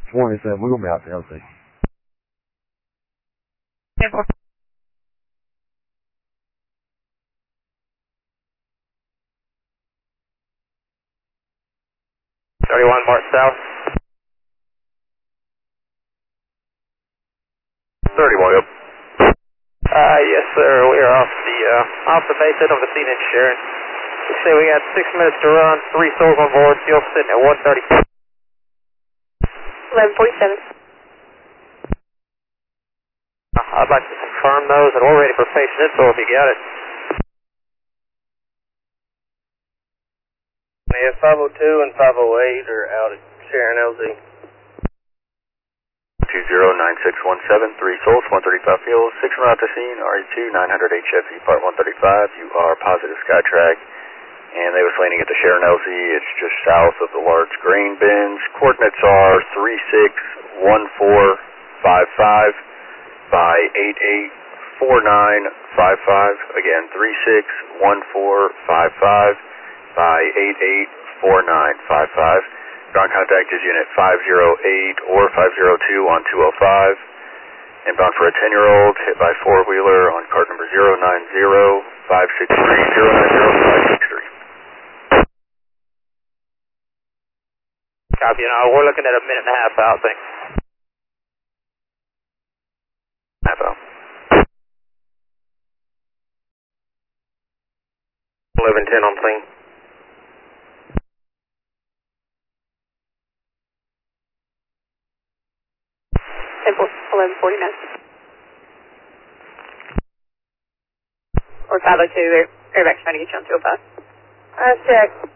27, we're going to be out to LC. Airport. 31 March South. 31, yep. Yes, sir. We are off the base head of the scene in Sharon. We say we got 6 minutes to run, 3 souls on board, fuel sitting at 130. 1147. I'd like to confirm those, and we're ready for patient info if you got it. Yeah, 502 and 508 are out at Sharon LZ. 209617, 3 souls, 135 fuel, 6 run out to scene, RE2, 900 HFE, part 135. You are positive SkyTrack, and they was landing at the Sharon LZ. It's just south of the large grain bins. Coordinates are 361455 by 884955. Again, 361455 by 884955. Ground contact is unit 508 or 502 on 205. Inbound for a 10-year-old hit by 4-wheeler on cart number 090-563. Copy, we're looking at a minute and a half out, thanks. Half out. 1110 on plane. Airport 1149. Or 502, airback's trying to get you on 205. Check.